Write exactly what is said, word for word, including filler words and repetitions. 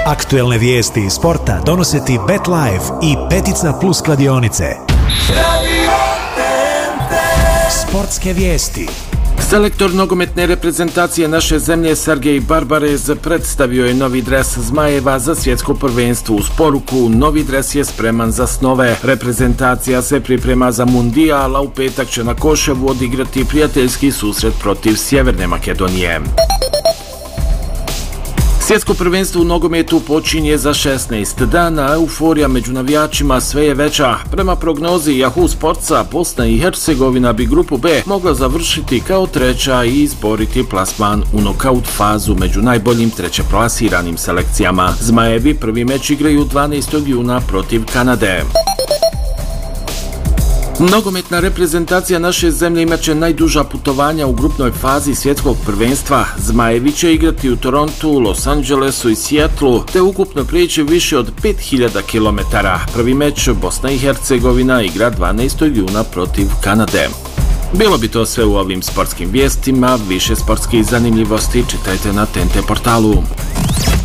Aktuelne vijesti iz sporta donose ti BetLife i Petica Plus kladionice. Sportske vijesti. Selektor nogometne reprezentacije naše zemlje Sergej Barbarez predstavio je novi dres Zmajeva za svjetsko prvenstvo. Uz poruku novi dres je spreman za snove. Reprezentacija se priprema za mundijal, a u petak će na Koševu odigrati prijateljski susret protiv Sjeverne Makedonije. Svjetsko prvenstvo u nogometu počinje za šesnaest dana, euforija među navijačima sve je veća. Prema prognozi Yahoo Sportsa, Bosna i Hercegovina bi grupu B mogla završiti kao treća i izboriti plasman u nokaut fazu među najboljim trećeplasiranim selekcijama. Zmajevi prvi meč igraju dvanaestog juna protiv Kanade. Nogometna reprezentacija naše zemlje imaće najduža putovanja u grupnoj fazi svjetskog prvenstva. Zmajevi će igrati u Torontu, Los Angelesu i Seattlu, te ukupno prijeći više od pet hiljada kilometara. Prvi meč Bosna i Hercegovina igra dvanaestog juna protiv Kanade. Bilo bi to sve u ovim sportskim vijestima. Više sportskih zanimljivosti čitajte na T N T portalu.